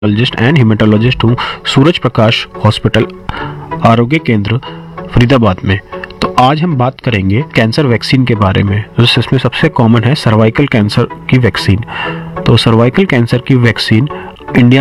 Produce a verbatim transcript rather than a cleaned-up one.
Gist and haematologist हूँ Suraj Prakash hospital आरोग्य केंद्र फरीदाबाद में। तो आज हम बात करेंगे कैंसर वैक्सीन के बारे में। इसमें सबसे कॉमन है सर्वाइकल कैंसर की वैक्सीन। तो सर्वाइकल कैंसर की वैक्सीन इंडिया